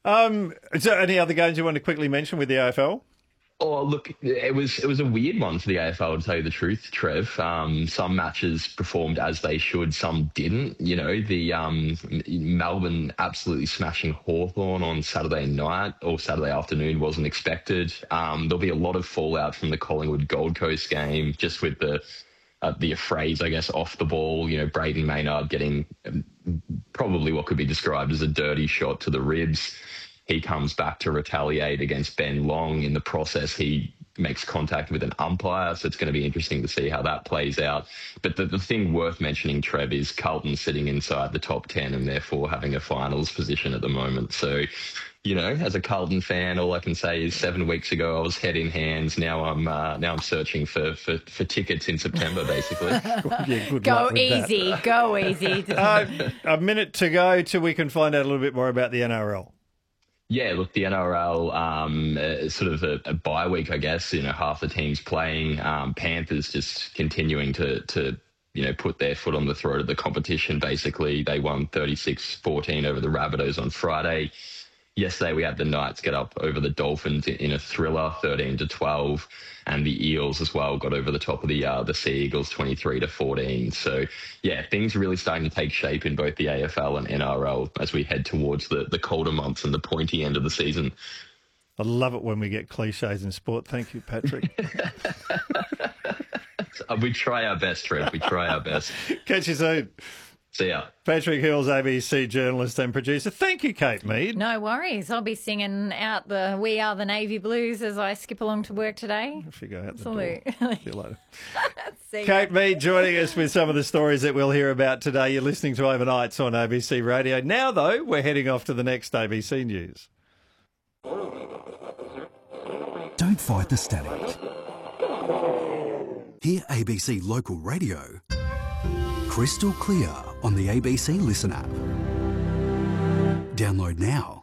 Is there any other games you want to quickly mention with the AFL? Oh, look, it was a weird one for the AFL, to tell you the truth, Trev. Some matches performed as they should, some didn't. You know, the Melbourne absolutely smashing Hawthorn on Saturday night or Saturday afternoon wasn't expected. There'll be a lot of fallout from the Collingwood Gold Coast game, just with the phrase, I guess, off the ball. You know, Braden Maynard getting probably what could be described as a dirty shot to the ribs. He comes back to retaliate against Ben Long. In the process, he makes contact with an umpire, so it's going to be interesting to see how that plays out. But the thing worth mentioning, Trev, is Carlton sitting inside the top 10 and therefore having a finals position at the moment. So, you know, as a Carlton fan, all I can say is 7 weeks ago I was head in hands. Now I'm searching for tickets in September, basically. Yeah, good Go luck with easy, that. go easy. A minute to go till we can find out a little bit more about the NRL. Yeah, look, the NRL is sort of a bye week, I guess. You know, half the teams playing. Panthers just continuing to put their foot on the throat of the competition. Basically, they won 36-14 over the Rabbitohs on Friday. Yesterday, we had the Knights get up over the Dolphins in a thriller, 13-12, and the Eels as well got over the top of the Sea Eagles, 23-14. So, yeah, things are really starting to take shape in both the AFL and NRL as we head towards the colder months and the pointy end of the season. I love it when we get cliches in sport. Thank you, Patrick. We try our best, Trev. We try our best. Catch you soon. See ya. Patrick Hills, ABC journalist and producer. Thank you, Kate Mead. No worries. I'll be singing out the We Are the Navy Blues as I skip along to work today. Off you go out the Salute. door. See you later. See Kate ya. Mead joining us with some of the stories that we'll hear about today. You're listening to Overnights on ABC Radio. Now, though, we're heading off to the next ABC News. Don't fight the static. Hear ABC Local Radio crystal clear on the ABC Listen app. Download now.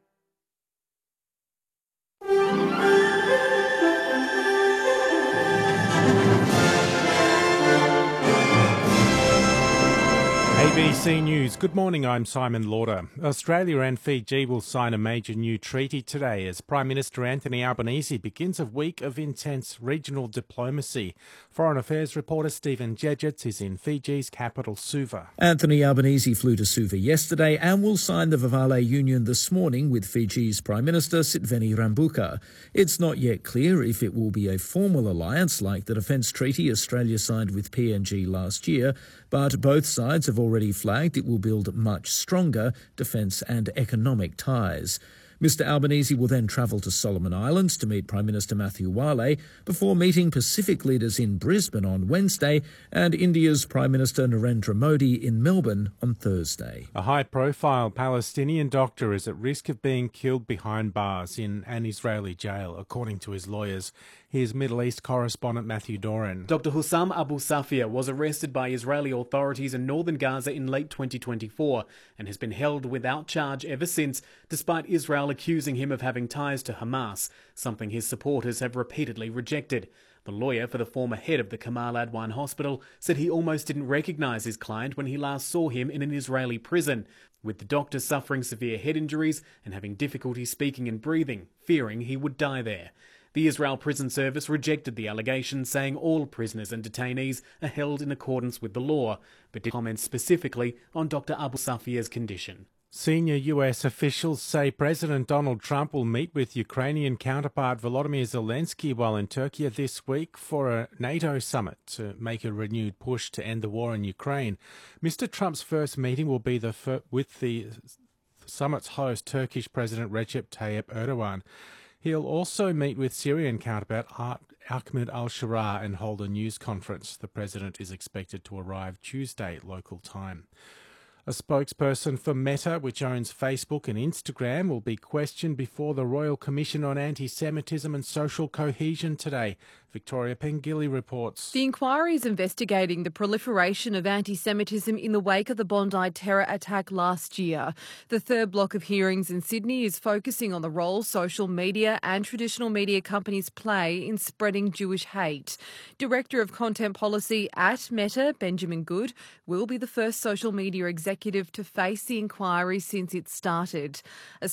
ABC News. Good morning, I'm Simon Lauder. Australia and Fiji will sign a major new treaty today as Prime Minister Anthony Albanese begins a week of intense regional diplomacy. Foreign Affairs reporter Stephen Jedgetts is in Fiji's capital, Suva. Anthony Albanese flew to Suva yesterday and will sign the Vavale Union this morning with Fiji's Prime Minister Sitveni Rabuka. It's not yet clear if it will be a formal alliance like the defence treaty Australia signed with PNG last year, but both sides have already flagged it will build much stronger defence and economic ties. Mr Albanese will then travel to Solomon Islands to meet Prime Minister Matthew Wale before meeting Pacific leaders in Brisbane on Wednesday and India's Prime Minister Narendra Modi in Melbourne on Thursday. A high-profile Palestinian doctor is at risk of being killed behind bars in an Israeli jail, according to his lawyers. Here's Middle East correspondent Matthew Doran. Dr. Hussam Abu Safia was arrested by Israeli authorities in northern Gaza in late 2024 and has been held without charge ever since, despite Israel accusing him of having ties to Hamas, something his supporters have repeatedly rejected. The lawyer for the former head of the Kamal Adwan hospital said he almost didn't recognise his client when he last saw him in an Israeli prison, with the doctor suffering severe head injuries and having difficulty speaking and breathing, fearing he would die there. The Israel Prison Service rejected the allegation, saying all prisoners and detainees are held in accordance with the law, but did comment specifically on Dr. Abu Safia's condition. Senior US officials say President Donald Trump will meet with Ukrainian counterpart Volodymyr Zelensky while in Turkey this week for a NATO summit to make a renewed push to end the war in Ukraine. Mr. Trump's first meeting will be with the summit's host, Turkish President Recep Tayyip Erdogan. He'll also meet with Syrian counterpart Ahmed al-Sharaa and hold a news conference. The president is expected to arrive Tuesday local time. A spokesperson for Meta, which owns Facebook and Instagram, will be questioned before the Royal Commission on Anti-Semitism and Social Cohesion today. Victoria Pengilly reports. The inquiry is investigating the proliferation of anti-Semitism in the wake of the Bondi terror attack last year. The third block of hearings in Sydney is focusing on the role social media and traditional media companies play in spreading Jewish hate. Director of Content Policy at Meta, Benjamin Good, will be the first social media executive to face the inquiry since it started.